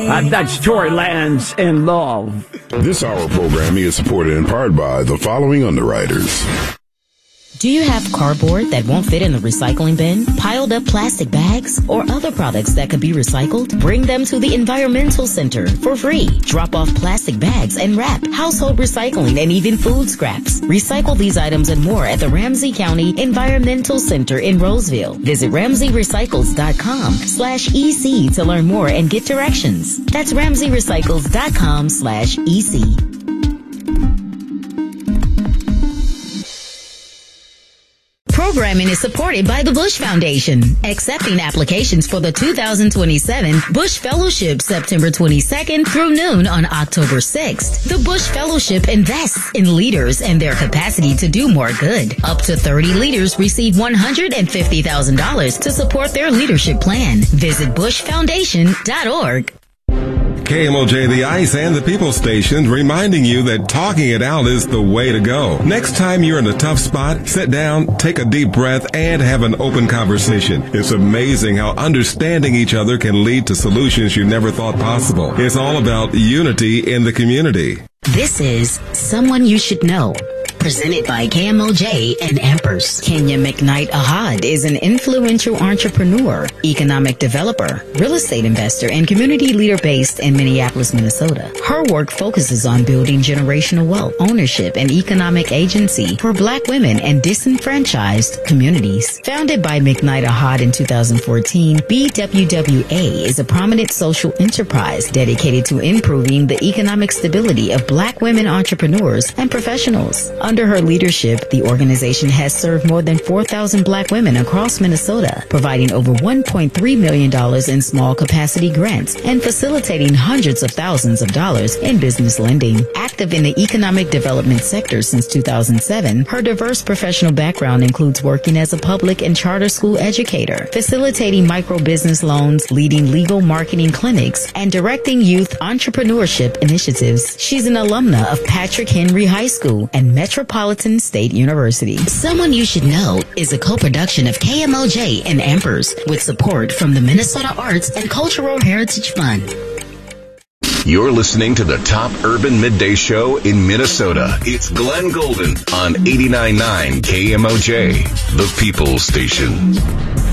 That's Tory Lanez in Love. This hour programming is supported in part by the following underwriters. Do you have cardboard that won't fit in the recycling bin, piled up plastic bags, or other products that could be recycled? Bring them to the Environmental Center for free. Drop off plastic bags and wrap, household recycling, and even food scraps. Recycle these items and more at the Ramsey County Environmental Center in Roseville. Visit RamseyRecycles.com/EC to learn more and get directions. That's RamseyRecycles.com/EC. Programming is supported by the Bush Foundation, accepting applications for the 2027 Bush Fellowship September 22nd through noon on October 6th. The Bush Fellowship invests in leaders and their capacity to do more good. Up to 30 leaders receive $150,000 to support their leadership plan. Visit bushfoundation.org. KMOJ, The Ice, and the People Station reminding you that talking it out is the way to go. Next time you're in a tough spot, sit down, take a deep breath, and have an open conversation. It's amazing how understanding each other can lead to solutions you never thought possible. It's all about unity in the community. This is Someone You Should Know, presented by KMOJ and Ampers. Kenya McKnight Ahad is an influential entrepreneur, economic developer, real estate investor, and community leader based in Minneapolis, Minnesota. Her work focuses on building generational wealth, ownership, and economic agency for Black women and disenfranchised communities. Founded by McKnight Ahad in 2014, BWWA is a prominent social enterprise dedicated to improving the economic stability of Black women entrepreneurs and professionals. Under her leadership, the organization has served more than 4,000 Black women across Minnesota, providing over $1.3 million in small capacity grants and facilitating hundreds of thousands of dollars in business lending. Active in the economic development sector since 2007, her diverse professional background includes working as a public and charter school educator, facilitating micro-business loans, leading legal marketing clinics, and directing youth entrepreneurship initiatives. She's an alumna of Patrick Henry High School and Metropolitan State University. Someone You Should Know is a co-production of KMOJ and Ampers with support from the Minnesota Arts and Cultural Heritage Fund. You're listening to the top urban midday show in Minnesota. It's Glenn Golden on 89.9 KMOJ, the People Station.